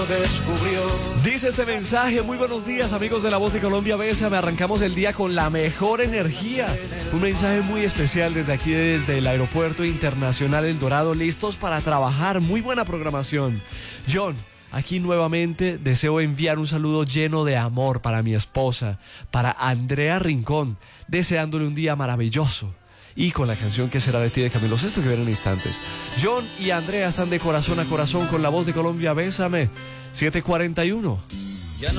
Dice este mensaje: muy buenos días, amigos de La Voz de Colombia, Bésame. Arrancamos el día con la mejor energía. Un mensaje muy especial desde aquí, desde el Aeropuerto Internacional El Dorado, listos para trabajar. Muy buena programación. John, aquí nuevamente deseo enviar un saludo lleno de amor para mi esposa, para Andrea Rincón, deseándole un día maravilloso. Y con la canción ¿Qué será de ti? De Camilo Sesto, que viene en instantes. John y Andrea están de corazón a corazón con La Voz de Colombia, Bésame. 7:41.